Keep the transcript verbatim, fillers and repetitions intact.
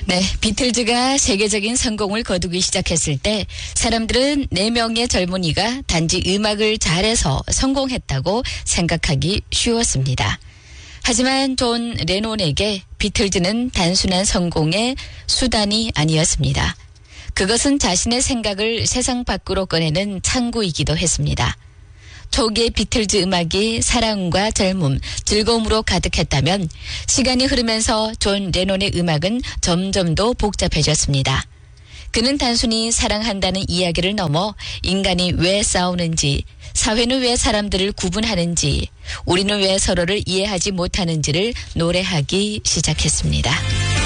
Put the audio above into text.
네, 비틀즈가 세계적인 성공을 거두기 시작했을 때 사람들은 네 명의 젊은이가 단지 음악을 잘해서 성공했다고 생각하기 쉬웠습니다. 하지만 존 레논에게 비틀즈는 단순한 성공의 수단이 아니었습니다. 그것은 자신의 생각을 세상 밖으로 꺼내는 창구이기도 했습니다. 초기의 비틀즈 음악이 사랑과 젊음, 즐거움으로 가득했다면 시간이 흐르면서 존 레논의 음악은 점점 더 복잡해졌습니다. 그는 단순히 사랑한다는 이야기를 넘어 인간이 왜 싸우는지, 사회는 왜 사람들을 구분하는지, 우리는 왜 서로를 이해하지 못하는지를 노래하기 시작했습니다.